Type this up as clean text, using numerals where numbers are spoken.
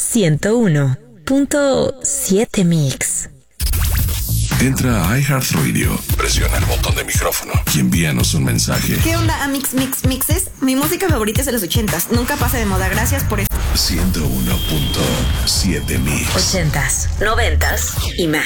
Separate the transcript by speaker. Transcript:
Speaker 1: 101.7 Mix.
Speaker 2: Entra a iHeartRadio, presiona el botón de micrófono y envíanos un mensaje.
Speaker 3: ¿Qué onda, Mixes? Mi música favorita es de los 80s. Nunca pasa de moda. Gracias por esto.
Speaker 2: 101.7 Mix.
Speaker 1: 80s, 90s y más.